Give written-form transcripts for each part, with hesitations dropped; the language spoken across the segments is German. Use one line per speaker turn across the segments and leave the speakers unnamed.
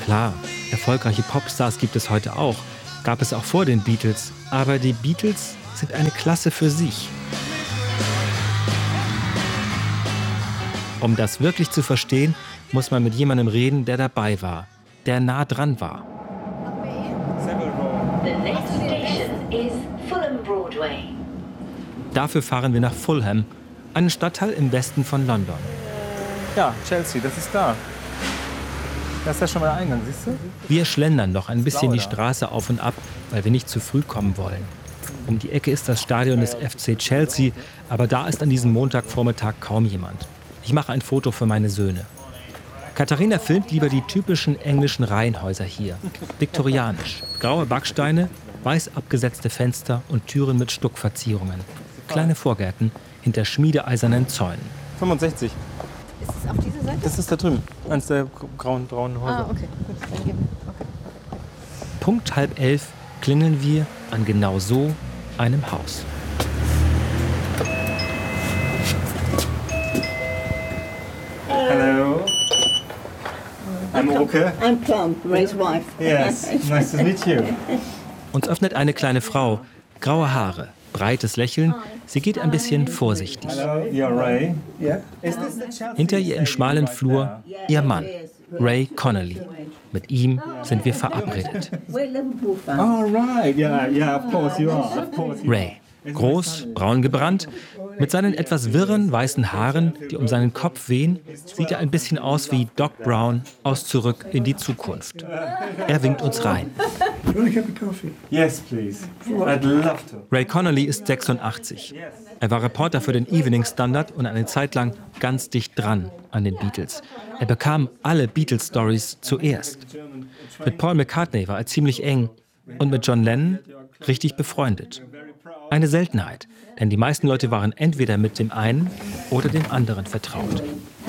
Klar, erfolgreiche Popstars gibt es heute auch. Gab es auch vor den Beatles. Aber die Beatles sind eine Klasse für sich. Um das wirklich zu verstehen, muss man mit jemandem reden, der dabei war, der nah dran war.
The next station is Fulham Broadway.
Dafür fahren wir nach Fulham, einen Stadtteil im Westen von London.
Ja, Chelsea, das ist da. Das ist ja schon mal der Eingang, siehst du?
Wir schlendern noch ein bisschen die Straße auf und ab, weil wir nicht zu früh kommen wollen. Um die Ecke ist das Stadion des FC Chelsea, aber da ist an diesem Montagvormittag kaum jemand. Ich mache ein Foto für meine Söhne. Katharina filmt lieber die typischen englischen Reihenhäuser hier. Viktorianisch. Graue Backsteine, weiß abgesetzte Fenster und Türen mit Stuckverzierungen. Kleine Vorgärten hinter schmiedeeisernen Zäunen.
65.
Ist es auf dieser Seite?
Das ist da drüben. Eines der braunen Häuser.
Ah, okay. Gut, dann gehen wir. Okay.
Punkt 10:30 klingeln wir an genau so einem Haus.
Hello. I'm Oke.
I'm Plum, Ray's wife.
Yes, nice to meet you.
Uns öffnet eine kleine Frau, graue Haare, breites Lächeln. Sie geht ein bisschen vorsichtig.
Hello, you're Ray.
Hinter ihr im schmalen Flur ihr Mann, Ray Connolly. Mit ihm sind wir verabredet.
We're Liverpool fans.
All right, yeah, of course you are. Of course you are.
Ray, groß, braun gebrannt, mit seinen etwas wirren weißen Haaren, die um seinen Kopf wehen, sieht er ein bisschen aus wie Doc Brown aus Zurück in die Zukunft. Er winkt uns rein.
Yes, please. I'd love to.
Ray Connolly ist 86. Er war Reporter für den Evening Standard und eine Zeit lang ganz dicht dran an den Beatles. Er bekam alle Beatles-Stories zuerst. Mit Paul McCartney war er ziemlich eng und mit John Lennon richtig befreundet. Eine Seltenheit, denn die meisten Leute waren entweder mit dem einen oder dem anderen vertraut.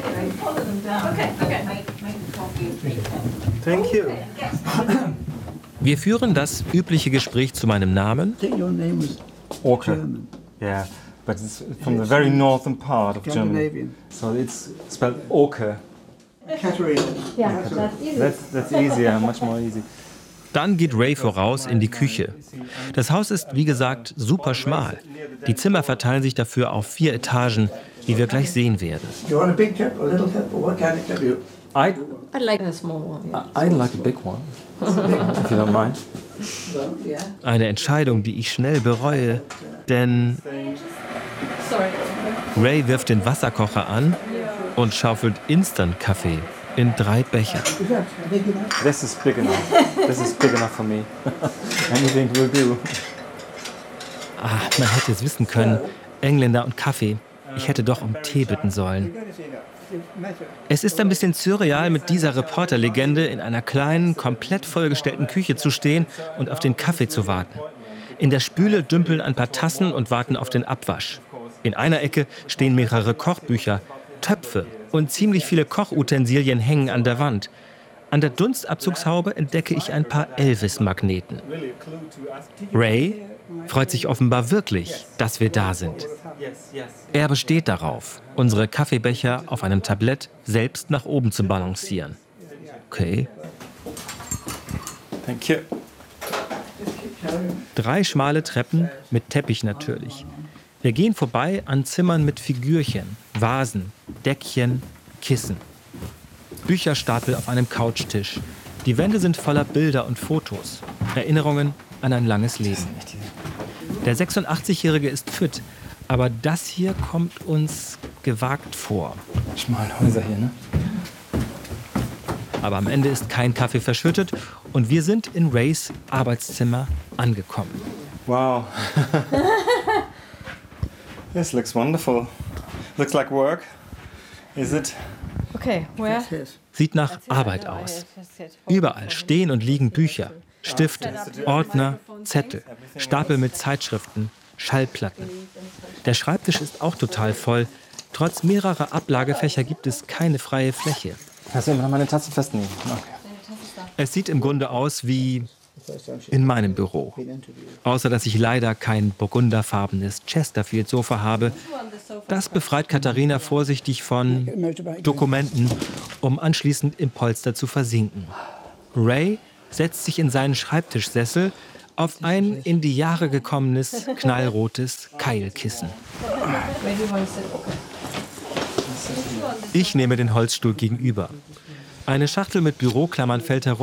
Thank you.
Wir führen das übliche Gespräch zu meinem Namen.
I think your name was
Oke.
German.
Yeah, but it's from the very northern part of Germany.
Scandinavian.
So it's spelled Oke.
Katharina.
Ja, das ist
That's easier, much more easy.
Dann geht Ray voraus in die Küche. Das Haus ist, wie gesagt, super schmal. Die Zimmer verteilen sich dafür auf 4 Etagen, wie wir gleich sehen werden.
You want a big tip or a little tip? Or what kind of tip you?
I like a small one. Yeah.
I'd like a big one, if you don't mind.
Well, yeah.
Eine Entscheidung, die ich schnell bereue, denn
Sorry.
Ray wirft den Wasserkocher an und schaufelt Instant-Kaffee in 3 Becher.
This is big enough. This is big enough for me. Anything will do.
Ah, man hätte es wissen können. Engländer und Kaffee. Ich hätte doch um Tee bitten sollen. Es ist ein bisschen surreal, mit dieser Reporterlegende in einer kleinen, komplett vollgestellten Küche zu stehen und auf den Kaffee zu warten. In der Spüle dümpeln ein paar Tassen und warten auf den Abwasch. In einer Ecke stehen mehrere Kochbücher, Töpfe und ziemlich viele Kochutensilien hängen an der Wand. An der Dunstabzugshaube entdecke ich ein paar Elvis-Magneten. Ray freut sich offenbar wirklich, dass wir da sind. Er besteht darauf, unsere Kaffeebecher auf einem Tablett selbst nach oben zu balancieren. Okay.
Thank you.
3 schmale Treppen mit Teppich natürlich. Wir gehen vorbei an Zimmern mit Figürchen, Vasen, Deckchen, Kissen. Bücherstapel auf einem Couchtisch. Die Wände sind voller Bilder und Fotos. Erinnerungen an ein langes Leben. Der 86-Jährige ist fit, aber das hier kommt uns gewagt vor.
Schmale Häuser hier, ne?
Aber am Ende ist kein Kaffee verschüttet und wir sind in Rays Arbeitszimmer angekommen.
Wow. This looks wonderful. Looks like work. Is it?
Okay, where?
Sieht nach Arbeit aus. Überall stehen und liegen Bücher, Stifte, Ordner, Zettel, Stapel mit Zeitschriften, Schallplatten. Der Schreibtisch ist auch total voll. Trotz mehrerer Ablagefächer gibt es keine freie Fläche.
Kannst du immer noch meine Tasse festnehmen? Okay.
Es sieht im Grunde aus wie in meinem Büro. Außer dass ich leider kein burgunderfarbenes Chesterfield-Sofa habe. Das befreit Katharina vorsichtig von Dokumenten, um anschließend im Polster zu versinken. Ray setzt sich in seinen Schreibtischsessel auf ein in die Jahre gekommenes, knallrotes Keilkissen.
Where do you want to sit? Okay.
Ich nehme den Holzstuhl gegenüber. Eine Schachtel mit Büroklammern fällt herunter.